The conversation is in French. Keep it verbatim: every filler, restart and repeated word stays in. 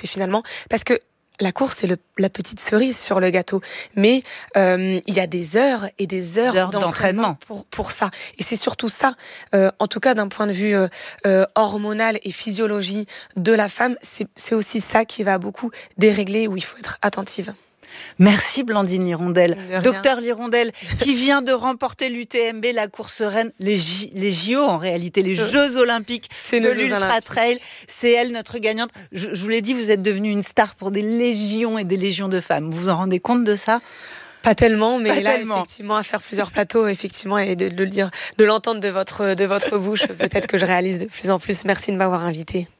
c'est finalement parce que la course, c'est le, la petite cerise sur le gâteau. Mais euh, il y a des heures et des heures, heures d'entraînement, d'entraînement pour, pour ça. Et c'est surtout ça, euh, en tout cas d'un point de vue euh, euh, hormonal et physiologie de la femme, c'est, c'est aussi ça qui va beaucoup dérégler, où il faut être attentive. Merci Blandine Lirondelle, docteur Lirondelle, qui vient de remporter l'U T M B, la course reine, les, J, les J O en réalité, les euh, Jeux Olympiques de l'Ultra Trail. C'est elle notre gagnante. Je, je vous l'ai dit, vous êtes devenue une star pour des légions et des légions de femmes. Vous vous en rendez compte de ça ? Pas tellement, mais Pas là, tellement. effectivement, à faire plusieurs plateaux, effectivement, et de, de le dire, de l'entendre de votre, de votre bouche, peut-être que je réalise de plus en plus. Merci de m'avoir invitée.